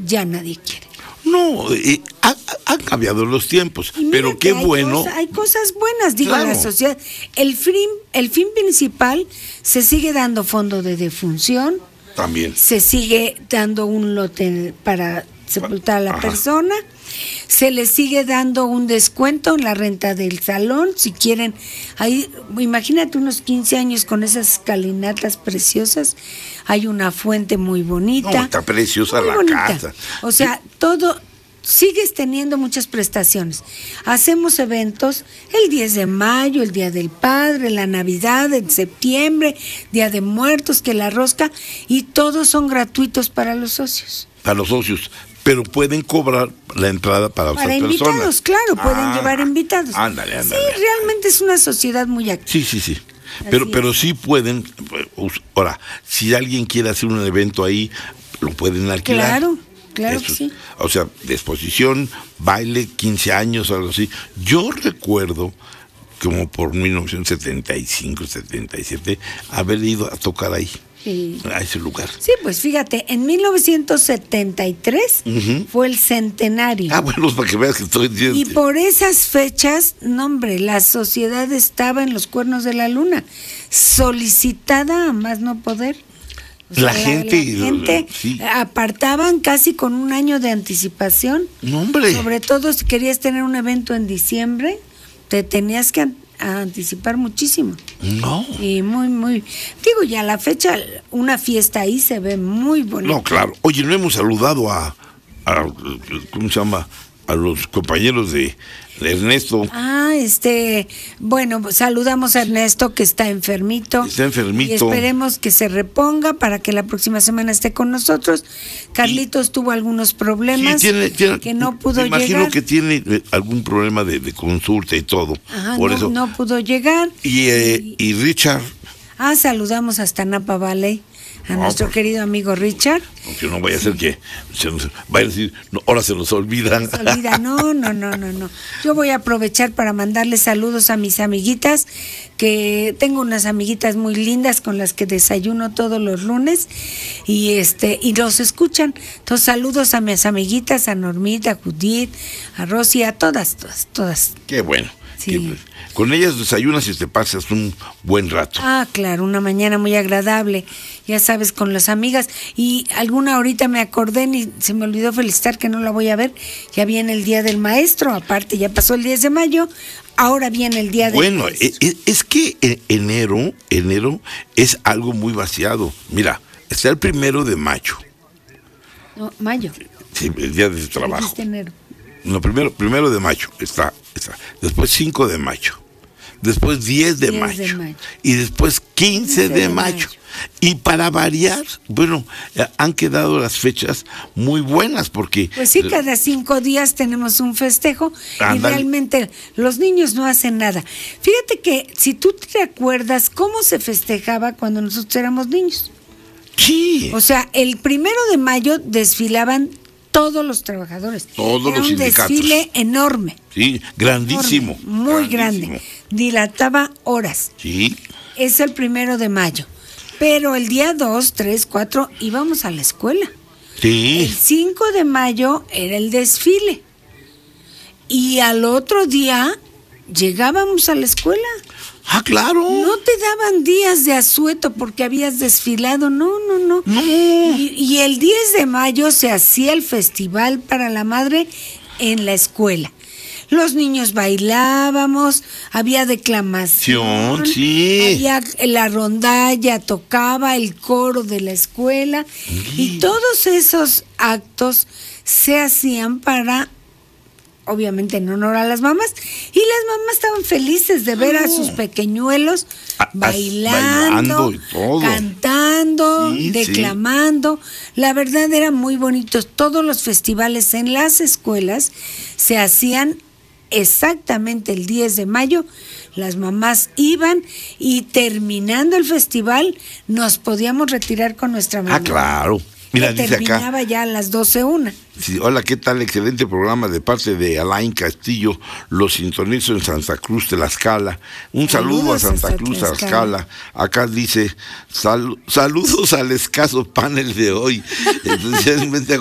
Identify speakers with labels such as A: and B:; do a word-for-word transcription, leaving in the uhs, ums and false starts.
A: ya nadie quiere.
B: No, eh, ha, han cambiado los tiempos, pero qué
A: hay
B: bueno.
A: Cosa, hay cosas buenas, digo,
B: Claro.
A: la sociedad. El fin, el fin principal, se sigue dando fondo de defunción,
B: También.
A: se sigue dando un lote para sepultar a la
B: Ajá.
A: persona, se le sigue dando un descuento en la renta del salón, si quieren. Ahí, imagínate unos quince años con esas escalinatas preciosas, hay una fuente muy bonita.
B: No, está preciosa
A: muy
B: la
A: bonita.
B: casa.
A: O sea, todo, sigues teniendo muchas prestaciones. Hacemos eventos el diez de mayo, el Día del Padre, la Navidad, en septiembre, Día de Muertos, que la rosca, y todos son gratuitos para los socios.
B: Para los socios, pero pueden cobrar la entrada para,
A: Para
B: otras
A: invitados,
B: personas.
A: claro, pueden
B: Ah,
A: llevar invitados.
B: Ándale, ándale.
A: Sí, realmente es una sociedad muy activa.
B: Sí, sí, sí. Pero,
A: Así
B: pero
A: es.
B: sí pueden, us- ahora, si alguien quiere hacer un evento ahí, lo pueden alquilar.
A: Claro, claro que
B: Eso,
A: sí.
B: O sea, de exposición, baile, quince años, algo así. Yo recuerdo, como por mil novecientos setenta y cinco, setenta y siete, haber ido a tocar ahí,
A: Sí.
B: a ese lugar.
A: Sí, pues fíjate, en mil novecientos setenta y tres
B: Ujú.
A: fue el centenario.
B: Ah, bueno, para que veas que estoy diciendo.
A: Y por esas fechas, no hombre, la sociedad estaba en los cuernos de la luna, solicitada a más no poder. O
B: La gente-
A: la gente
B: sí.
A: apartaban casi con un año de anticipación.
B: No, hombre.
A: Sobre todo si querías tener un evento en diciembre, te tenías que an- a anticipar muchísimo.
B: No.
A: Y muy, muy, digo, ya a la fecha, una fiesta ahí se ve muy bonita.
B: No, claro. Oye, no hemos saludado a, a ¿cómo se llama? A los compañeros de, de Ernesto.
A: Ah, este, bueno, pues saludamos a Ernesto que está enfermito.
B: Está enfermito.
A: Y esperemos que se reponga para que la próxima semana esté con nosotros. Carlitos tuvo algunos problemas
B: Sí, tiene, tiene-
A: que no pudo
B: me imagino
A: llegar.
B: que tiene eh, algún problema de, de consulta y todo.
A: Ajá,
B: por
A: no,
B: eso.
A: no pudo llegar.
B: Y, eh, y Richard,
A: Ah, saludamos hasta Napa Valley a
B: No,
A: nuestro
B: pues-
A: querido amigo Richard.
B: aunque no vaya a ser que se nos vaya a decir, no, ahora se nos olvidan.
A: Se olvida, no, no, no, no, no. Yo voy a aprovechar para mandarles saludos a mis amiguitas, que tengo unas amiguitas muy lindas con las que desayuno todos los lunes y este y los escuchan. Entonces saludos a mis amiguitas, a Normita, a Judith, a Rosy, a todas, todas, todas.
B: Qué bueno.
A: Sí.
B: Que, con ellas desayunas y te pasas un buen rato.
A: Ah, claro, una mañana muy agradable, ya sabes, con las amigas. Y alguna ahorita me acordé y se me olvidó felicitar que no la voy a ver. Ya viene el Día del Maestro, aparte ya pasó el diez de mayo, ahora viene el Día del
B: Bueno,
A: Maestro.
B: e- e- es que e- enero, enero es algo muy vaciado. Mira, está el primero de mayo,
A: No, mayo.
B: sí, el día de trabajo.
A: Dijiste enero.
B: No, primero, primero de mayo está, está. Después cinco de mayo. Después diez de,
A: diez
B: mayo,
A: de mayo.
B: Y después quince de,
A: de
B: mayo.
A: mayo.
B: Y para variar, bueno, eh, han quedado las fechas muy buenas porque...
A: Pues sí, cada cinco días tenemos un festejo y
B: Ándale.
A: realmente los niños no hacen nada. Fíjate que si tú te acuerdas cómo se festejaba cuando nosotros éramos niños.
B: Sí,
A: O sea, el primero de mayo desfilaban todos los trabajadores.
B: Todos
A: Era
B: los
A: un
B: sindicatos.
A: desfile enorme.
B: sí, grandísimo.
A: enorme, muy
B: grandísimo.
A: grande. Dilataba horas.
B: Sí,
A: Es el primero de mayo. Pero el día dos, tres, cuatro íbamos a la escuela.
B: sí.
A: El cinco de mayo era el desfile. Y al otro día llegábamos a la escuela.
B: Ah, claro.
A: No te daban días de asueto porque habías desfilado, no, no, no.
B: No.
A: Y, y el diez de mayo se hacía el Festival para la Madre en la escuela. Los niños bailábamos, había declamación,
B: Sí.
A: había la rondalla, tocaba el coro de la escuela y todos esos actos se hacían para, obviamente en honor a las mamás, y las mamás estaban felices de ver a sus pequeñuelos
B: A- a-
A: bailando,
B: bailando y todo.
A: cantando,
B: Sí, sí.
A: declamando. La verdad era muy bonito. Todos los festivales en las escuelas se hacían exactamente el diez de mayo. Las mamás iban y terminando el festival nos podíamos retirar con nuestra mamá.
B: Ah, claro. Mira,
A: Que
B: dice acá.
A: terminaba ya a las doce una.
B: Sí, hola, ¿qué tal? Excelente programa de parte de Alain Castillo. Los sintonizo en Santa Cruz, Tlaxcala. Un saludo a
A: Saludos
B: Santa
A: hasta
B: Cruz,
A: Tlaxcala.
B: Tlaxcala. Acá dice, "Sal- saludos al escaso panel de hoy. Especialmente a